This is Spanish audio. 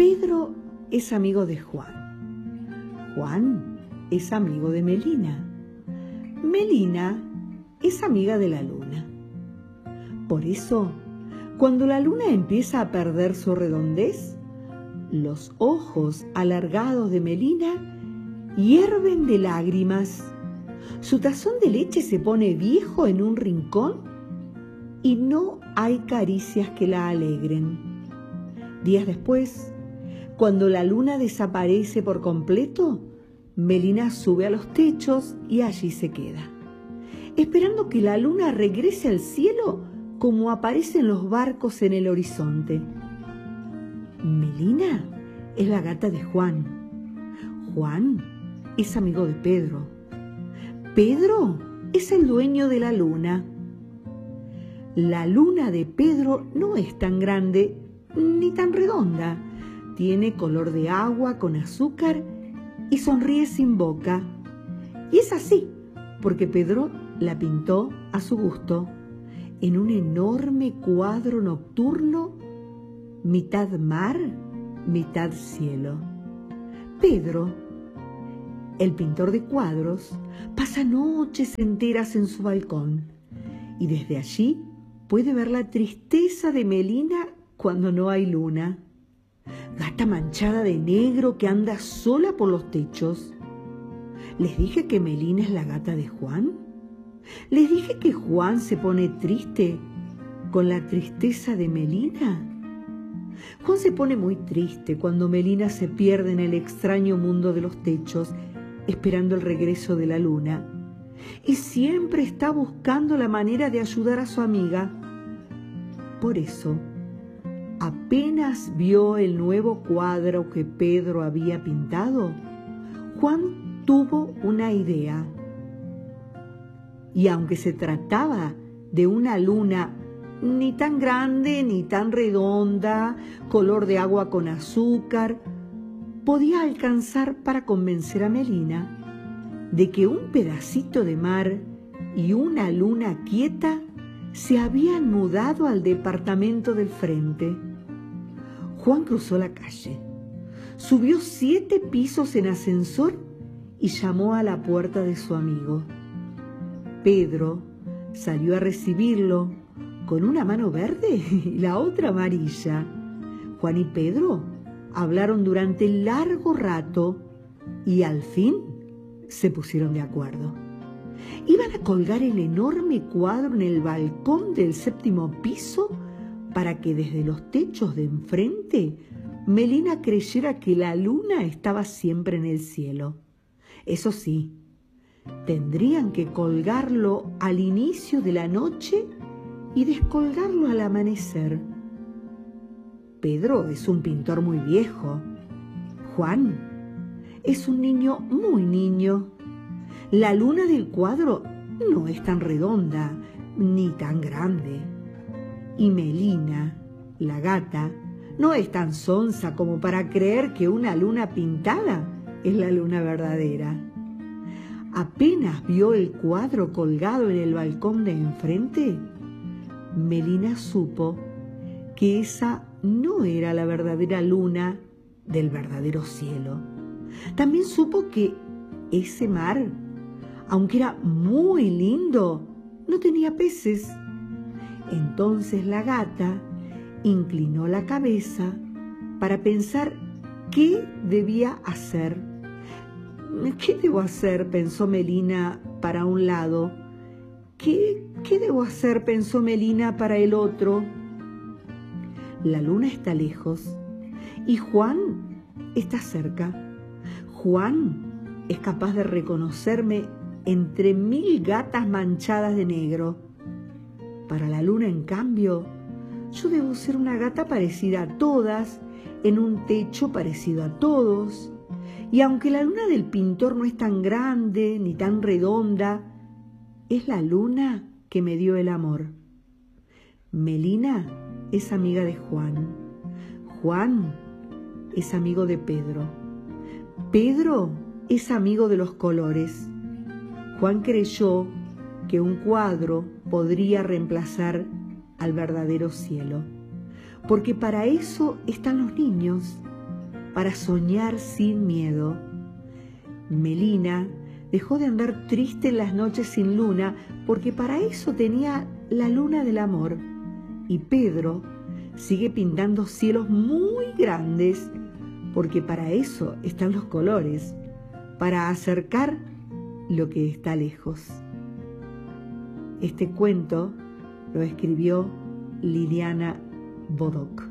Pedro es amigo de Juan. Juan es amigo de Melina. Melina es amiga de la luna. Por eso, cuando la luna empieza a perder su redondez, los ojos alargados de Melina hierven de lágrimas. Su tazón de leche se pone viejo en un rincón y no hay caricias que la alegren. Días después, cuando la luna desaparece por completo, Melina sube a los techos y allí se queda, esperando que la luna regrese al cielo como aparecen los barcos en el horizonte. Melina es la gata de Juan. Juan es amigo de Pedro. Pedro es el dueño de la luna. La luna de Pedro no es tan grande ni tan redonda. Tiene color de agua con azúcar y sonríe sin boca. Y es así porque Pedro la pintó a su gusto en un enorme cuadro nocturno, mitad mar, mitad cielo. Pedro, el pintor de cuadros, pasa noches enteras en su balcón y desde allí puede ver la tristeza de Melina cuando no hay luna. Gata manchada de negro que anda sola por los techos. ¿Les dije que Melina es la gata de Juan? ¿Les dije que Juan se pone triste con la tristeza de Melina? Juan se pone muy triste cuando Melina se pierde en el extraño mundo de los techos, esperando el regreso de la luna. Y siempre está buscando la manera de ayudar a su amiga. Por eso, apenas vio el nuevo cuadro que Pedro había pintado, Juan tuvo una idea. Y aunque se trataba de una luna ni tan grande ni tan redonda, color de agua con azúcar, podía alcanzar para convencer a Melina de que un pedacito de mar y una luna quieta se habían mudado al departamento del frente. Juan cruzó la calle, subió 7 pisos en ascensor y llamó a la puerta de su amigo. Pedro salió a recibirlo con una mano verde y la otra amarilla. Juan y Pedro hablaron durante largo rato y al fin se pusieron de acuerdo. Iban a colgar el enorme cuadro en el balcón del 7º piso para que desde los techos de enfrente Melina creyera que la luna estaba siempre en el cielo. Eso sí, tendrían que colgarlo al inicio de la noche y descolgarlo al amanecer. Pedro es un pintor muy viejo. Juan es un niño muy niño. La luna del cuadro no es tan redonda ni tan grande. Y Melina, la gata, no es tan sonsa como para creer que una luna pintada es la luna verdadera. Apenas vio el cuadro colgado en el balcón de enfrente, Melina supo que esa no era la verdadera luna del verdadero cielo. También supo que ese mar, aunque era muy lindo, no tenía peces. Entonces la gata inclinó la cabeza para pensar qué debía hacer. ¿Qué debo hacer?, pensó Melina para un lado. ¿Qué debo hacer?, pensó Melina para el otro. La luna está lejos y Juan está cerca. Juan es capaz de reconocerme entre 1000 gatas manchadas de negro. Para la luna, en cambio, yo debo ser una gata parecida a todas, en un techo parecido a todos. Y aunque la luna del pintor no es tan grande ni tan redonda, es la luna que me dio el amor. Melina es amiga de Juan. Juan es amigo de Pedro. Pedro es amigo de los colores. Juan creyó que un cuadro podría reemplazar al verdadero cielo, porque para eso están los niños, para soñar sin miedo. Melina dejó de andar triste en las noches sin luna, porque para eso tenía la luna del amor. Y Pedro sigue pintando cielos muy grandes, porque para eso están los colores, para acercar lo que está lejos. Este cuento lo escribió Liliana Bodoc.